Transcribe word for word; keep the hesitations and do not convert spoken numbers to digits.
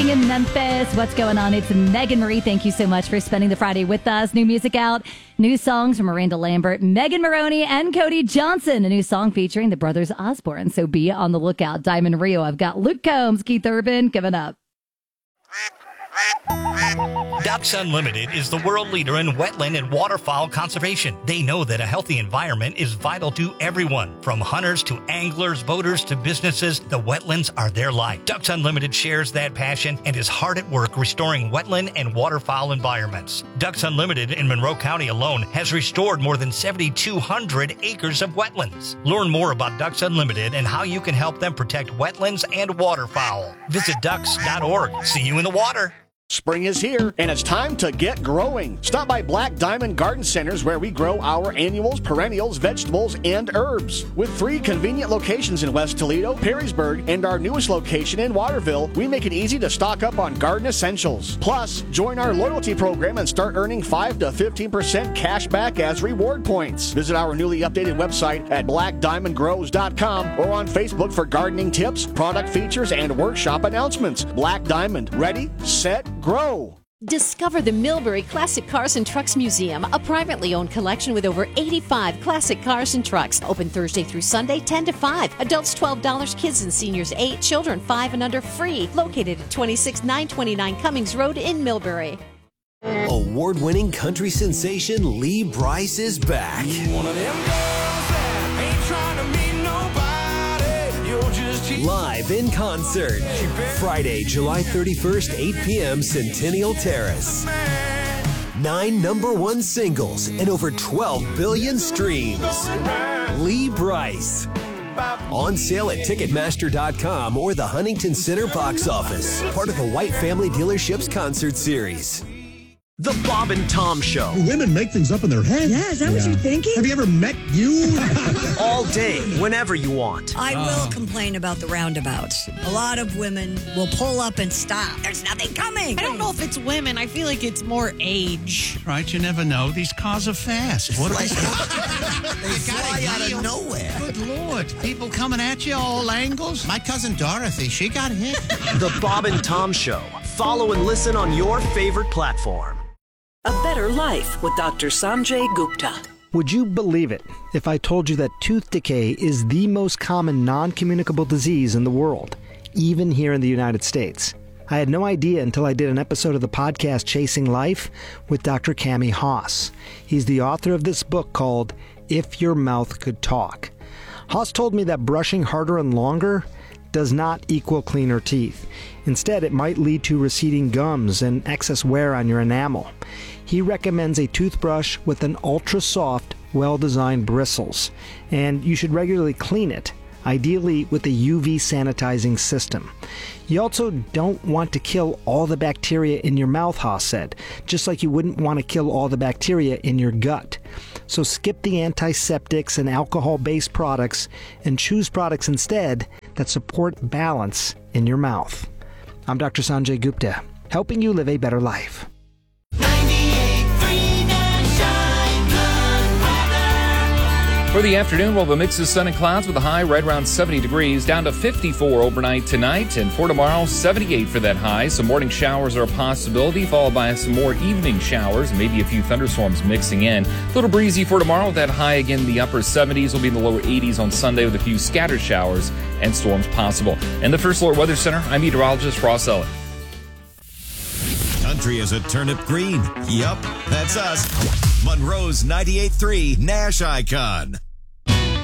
breaking in Memphis. What's going on? It's Megan Marie. Thank you so much for spending the Friday with us. New music out, new songs from Miranda Lambert, Megan Maroney, and Cody Johnson. A new song featuring the brothers Osborne. So be on the lookout. Diamond Rio. I've got Luke Combs, Keith Urban coming up. Ducks Unlimited is the world leader in wetland and waterfowl conservation. They know that a healthy environment is vital to everyone. From hunters to anglers, boaters to businesses, the wetlands are their life. Ducks Unlimited shares that passion and is hard at work restoring wetland and waterfowl environments. Ducks Unlimited in Monroe County alone has restored more than seven thousand two hundred acres of wetlands. Learn more about Ducks Unlimited and how you can help them protect wetlands and waterfowl. Visit ducks dot org. See you in the water. Spring is here, and it's time to get growing. Stop by Black Diamond Garden Centers, where we grow our annuals, perennials, vegetables, and herbs. With three convenient locations in West Toledo, Perrysburg, and our newest location in Waterville, we make it easy to stock up on garden essentials. Plus, join our loyalty program and start earning five to fifteen percent cash back as reward points. Visit our newly updated website at black diamond grows dot com or on Facebook for gardening tips, product features, and workshop announcements. Black Diamond, ready, set, grow. Discover the Millbury Classic Cars and Trucks Museum, a privately owned collection with over eighty-five classic cars and trucks. Open Thursday through Sunday, ten to five. Adults twelve dollars, kids and seniors eight, children five and under free. Located at twenty-six nine twenty-nine Cummings Road in Millbury. Award-winning country sensation Lee Brice is back. One of them girls that ain't trying to meet nobody. You're just Live in concert, Friday, July thirty-first, eight p.m., Centennial Terrace. Nine number one singles and over twelve billion streams. Lee Brice. On sale at Ticketmaster dot com or the Huntington Center box office. Part of the White Family Dealerships concert series. The Bob and Tom Show. Women make things up in their head. Yeah, is that yeah. what you're thinking? Have you ever met you? All day, whenever you want. I will complain about the roundabouts. A lot of women will pull up and stop. There's nothing coming. I don't know if it's women. I feel like it's more age. Right, you never know. These cars are fast. What like, they fly out of nowhere. Good Lord. People coming at you all angles. My cousin Dorothy, she got hit. The Bob and Tom Show. Follow and listen on your favorite platform. A Better Life with Doctor Sanjay Gupta. Would you believe it if I told you that tooth decay is the most common non-communicable disease in the world, even here in the United States? I had no idea until I did an episode of the podcast Chasing Life with Doctor Cami Haas. He's the author of this book called If Your Mouth Could Talk. Haas told me that brushing harder and longer does not equal cleaner teeth. Instead, it might lead to receding gums and excess wear on your enamel. He recommends a toothbrush with an ultra-soft, well-designed bristles, and you should regularly clean it, ideally with a U V sanitizing system. You also don't want to kill all the bacteria in your mouth, Haas said, just like you wouldn't want to kill all the bacteria in your gut. So skip the antiseptics and alcohol-based products and choose products instead that support balance in your mouth. I'm Doctor Sanjay Gupta, helping you live a better life. For the afternoon, we'll have a mix of sun and clouds with a high right around seventy degrees, down to fifty-four overnight tonight, and for tomorrow, seventy-eight for that high. Some morning showers are a possibility, followed by some more evening showers, maybe a few thunderstorms mixing in. A little breezy for tomorrow, with that high again in the upper seventies. Will be in the lower eighties on Sunday with a few scattered showers and storms possible. And the First Alert Weather Center, I'm meteorologist Ross Ellen. Country is a turnip green. Yup, that's us. Monroe's ninety-eight point three Nash Icon.